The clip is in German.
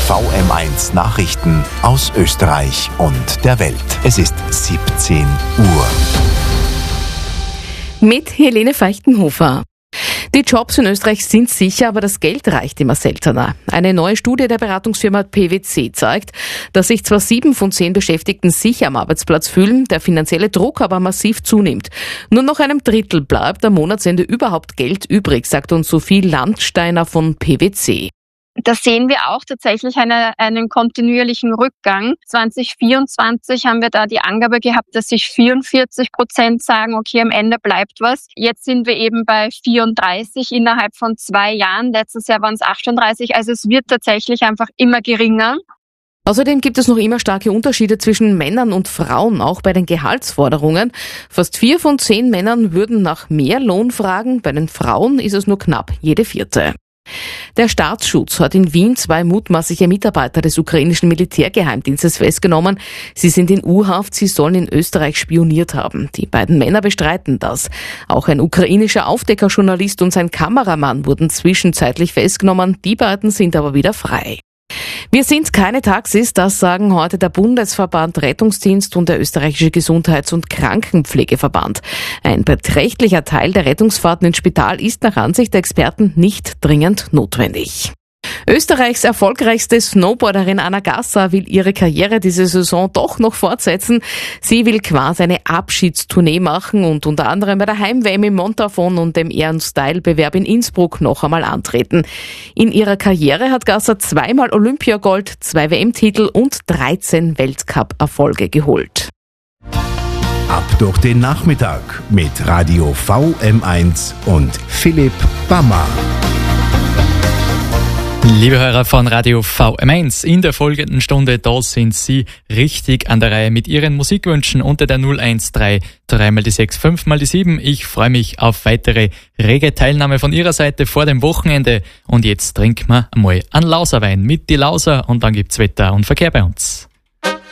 VM1 Nachrichten aus Österreich und der Welt. Es ist 17 Uhr. Mit Helene Feichtenhofer. Die Jobs in Österreich sind sicher, aber das Geld reicht immer seltener. Eine neue Studie der Beratungsfirma PwC zeigt, dass sich zwar 7 von 10 Beschäftigten sicher am Arbeitsplatz fühlen, der finanzielle Druck aber massiv zunimmt. Nur noch einem Drittel bleibt am Monatsende überhaupt Geld übrig, sagt uns Sophie Landsteiner von PwC. Da sehen wir auch tatsächlich einen kontinuierlichen Rückgang. 2024 haben wir da die Angabe gehabt, dass sich 44% sagen, okay, am Ende bleibt was. Jetzt sind wir eben bei 34 innerhalb von 2 Jahren. Letztes Jahr waren es 38. Also es wird tatsächlich einfach immer geringer. Außerdem gibt es noch immer starke Unterschiede zwischen Männern und Frauen, auch bei den Gehaltsforderungen. Fast 4 von 10 Männern würden nach mehr Lohn fragen. Bei den Frauen ist es nur knapp jede 4. Der Staatsschutz hat in Wien 2 mutmaßliche Mitarbeiter des ukrainischen Militärgeheimdienstes festgenommen. Sie sind in U-Haft, sie sollen in Österreich spioniert haben. Die beiden Männer bestreiten das. Auch ein ukrainischer Aufdeckerjournalist und sein Kameramann wurden zwischenzeitlich festgenommen. Die beiden sind aber wieder frei. Wir sind keine Taxis, das sagen heute der Bundesverband Rettungsdienst und der österreichische Gesundheits- und Krankenpflegeverband. Ein beträchtlicher Teil der Rettungsfahrten ins Spital ist nach Ansicht der Experten nicht dringend notwendig. Österreichs erfolgreichste Snowboarderin Anna Gasser will ihre Karriere diese Saison doch noch fortsetzen. Sie will quasi eine Abschiedstournee machen und unter anderem bei der Heim-WM im Montafon und dem Ehren-Style-Bewerb in Innsbruck noch einmal antreten. In ihrer Karriere hat Gasser 2-mal Olympiagold, 2 WM-Titel und 13 Weltcup-Erfolge geholt. Ab durch den Nachmittag mit Radio VM1 und Philipp Bammer. Liebe Hörer von Radio VM1, in der folgenden Stunde, da sind Sie richtig an der Reihe mit Ihren Musikwünschen unter der 013 3x6 5x7. Ich freue mich auf weitere rege Teilnahme von Ihrer Seite vor dem Wochenende. Und jetzt trinken wir einmal einen Lauserwein mit die Lauser und dann gibt's Wetter und Verkehr bei uns.